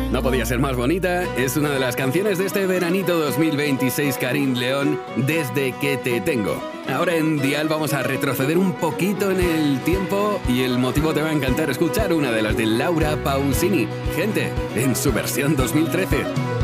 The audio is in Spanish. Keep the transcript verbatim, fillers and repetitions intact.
No podía ser más bonita, es una de las canciones de este veranito dos mil veintiséis, Karin León, Desde que te tengo. Ahora en Dial vamos a retroceder un poquito en el tiempo y el motivo te va a encantar escuchar una de las de Laura Pausini. Gente, en su versión dos mil trece.